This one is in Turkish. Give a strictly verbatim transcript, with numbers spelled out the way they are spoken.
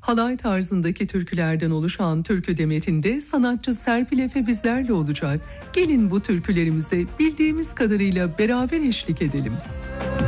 Halay tarzındaki türkülerden oluşan türkü demetinde sanatçı Serpil Efe bizlerle olacak. Gelin bu türkülerimize bildiğimiz kadarıyla beraber eşlik edelim.